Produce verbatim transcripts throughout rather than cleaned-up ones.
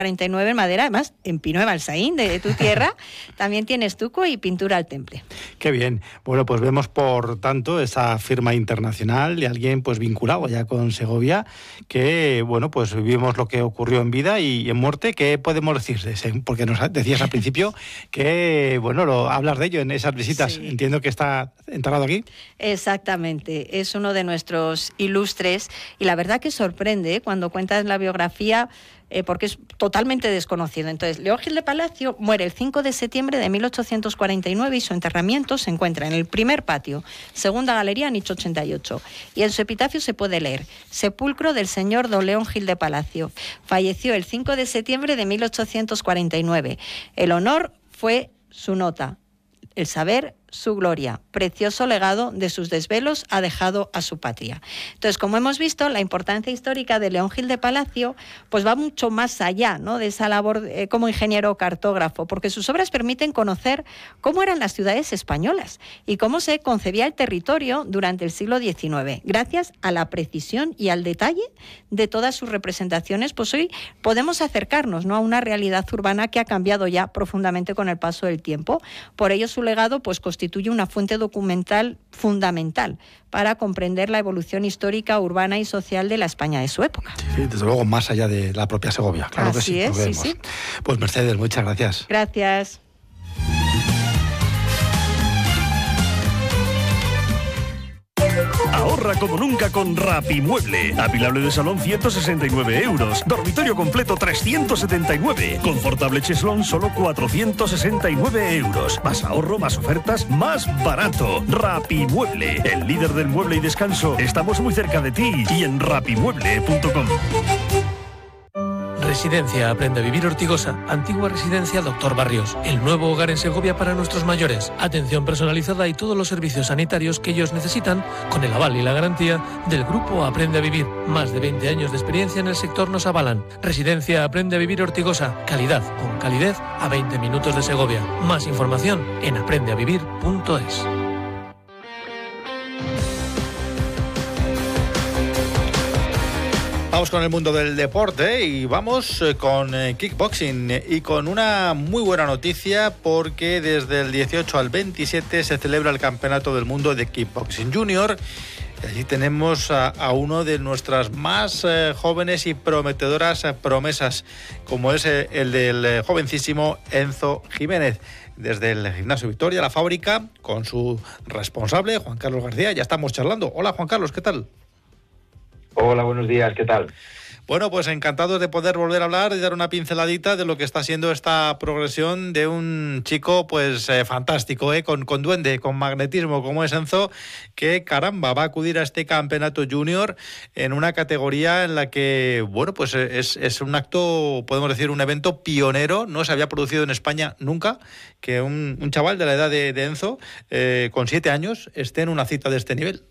cuarenta y nueve en madera, además en pino de Balsaín, de, de tu tierra. También tiene estuco y pintura al temple. Qué bien. Bueno, pues vemos por tanto esa firma internacional de alguien pues vinculado ya con Segovia, que bueno, pues vivimos lo que ocurrió en vida y en muerte. ¿Qué podemos decir de ese? Porque nos decías al principio que bueno, lo hablas de ello en esas visitas. Sí. Entiendo que está enterrado aquí. Exactamente, es uno de nuestros ilustres y la verdad que sorprende ¿eh? cuando cuentas la biografía. Eh, porque es totalmente desconocido. Entonces, León Gil de Palacio muere el cinco de septiembre de mil ochocientos cuarenta y nueve y su enterramiento se encuentra en el primer patio, segunda galería, nicho ochenta y ocho. Y en su epitafio se puede leer: sepulcro del señor don León Gil de Palacio. Falleció el cinco de septiembre de mil ochocientos cuarenta y nueve. El honor fue su nota, el saber su gloria, precioso legado de sus desvelos ha dejado a su patria. Entonces, como hemos visto, la importancia histórica de León Gil de Palacio pues va mucho más allá, ¿no?, de esa labor eh, como ingeniero cartógrafo, porque sus obras permiten conocer cómo eran las ciudades españolas y cómo se concebía el territorio durante el siglo diecinueve. Gracias a la precisión y al detalle de todas sus representaciones, pues hoy podemos acercarnos, ¿no?, a una realidad urbana que ha cambiado ya profundamente con el paso del tiempo. Por ello, su legado pues constituye una fuente documental fundamental para comprender la evolución histórica, urbana y social de la España de su época. Sí, desde luego, más allá de la propia Segovia. Claro Así que sí, es, sí, sí. Pues Mercedes, muchas gracias. Gracias. Ahorra como nunca con Rapimueble. Apilable de salón ciento sesenta y nueve euros. Dormitorio completo trescientos setenta y nueve. Confortable cheslón solo cuatrocientos sesenta y nueve euros. Más ahorro, más ofertas, más barato. Rapimueble, el líder del mueble y descanso. Estamos muy cerca de ti y en rapimueble punto com. Residencia Aprende a Vivir Ortigosa, antigua residencia Doctor Barrios, el nuevo hogar en Segovia para nuestros mayores, atención personalizada y todos los servicios sanitarios que ellos necesitan con el aval y la garantía del grupo Aprende a Vivir. Más de veinte años de experiencia en el sector nos avalan. Residencia Aprende a Vivir Ortigosa, calidad con calidez a veinte minutos de Segovia. Más información en aprende a vivir punto es. Vamos con el mundo del deporte y vamos con kickboxing y con una muy buena noticia porque desde el dieciocho al veintisiete se celebra el Campeonato del Mundo de Kickboxing Junior. Y allí tenemos a, a uno de nuestras más eh, jóvenes y prometedoras eh, promesas, como es eh, el del eh, jovencísimo Enzo Jiménez. Desde el Gimnasio Victoria, la fábrica, con su responsable, Juan Carlos García, ya estamos charlando. Hola, Juan Carlos, ¿qué tal? Hola, buenos días, ¿qué tal? Bueno, pues encantados de poder volver a hablar y dar una pinceladita de lo que está siendo esta progresión de un chico pues eh, fantástico, eh, con, con duende, con magnetismo, como es Enzo, que caramba, va a acudir a este campeonato junior en una categoría en la que, bueno, pues es, es un acto, podemos decir, un evento pionero, no se había producido en España nunca, que un, un chaval de la edad de, de Enzo, eh, con siete años, esté en una cita de este nivel.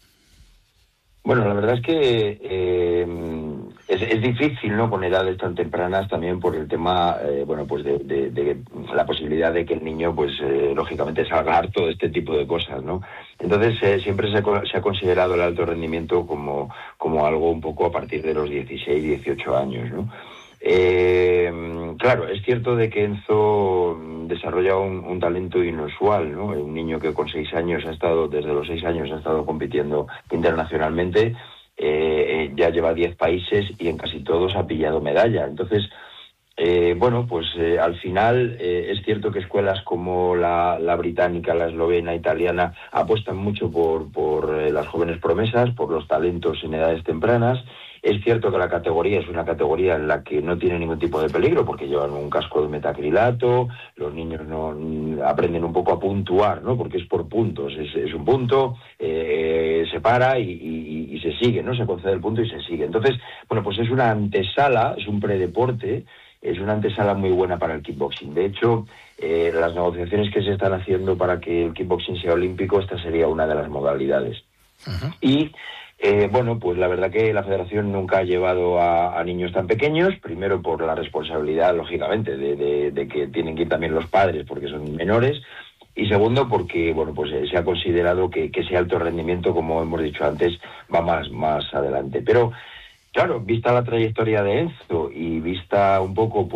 Bueno, la verdad es que eh, es, es difícil, ¿no?, con edades tan tempranas, también por el tema, eh, bueno, pues de, de, de la posibilidad de que el niño, pues, eh, lógicamente salga harto de este tipo de cosas, ¿no? Entonces, eh, siempre se ha, se ha considerado el alto rendimiento como, como algo un poco a partir de los dieciséis, dieciocho años, ¿no? Eh, claro, es cierto de que Enzo desarrolla un, un talento inusual, ¿no? Un niño que con seis años ha estado, desde los seis años ha estado compitiendo internacionalmente, eh, ya lleva diez países y en casi todos ha pillado medalla. Entonces, eh, bueno, pues eh, al final eh, es cierto que escuelas como la, la británica, la eslovena, italiana apuestan mucho por, por eh, las jóvenes promesas, por los talentos en edades tempranas. Es cierto que la categoría es una categoría en la que no tiene ningún tipo de peligro porque llevan un casco de metacrilato, los niños no aprenden un poco a puntuar, ¿no? Porque es por puntos, es, es un punto, eh, se para y, y, y se sigue, ¿no? Se concede el punto y se sigue. Entonces, bueno, pues es una antesala, es un predeporte, es una antesala muy buena para el kickboxing. De hecho, eh, las negociaciones que se están haciendo para que el kickboxing sea olímpico, esta sería una de las modalidades. Uh-huh. Y Eh, bueno, pues la verdad que la Federación nunca ha llevado a, a niños tan pequeños, primero por la responsabilidad, lógicamente, de, de, de que tienen que ir también los padres porque son menores, y segundo porque, bueno, pues eh, se ha considerado que, que ese alto rendimiento, como hemos dicho antes, va más, más adelante. Pero claro, vista la trayectoria de Enzo y vista un poco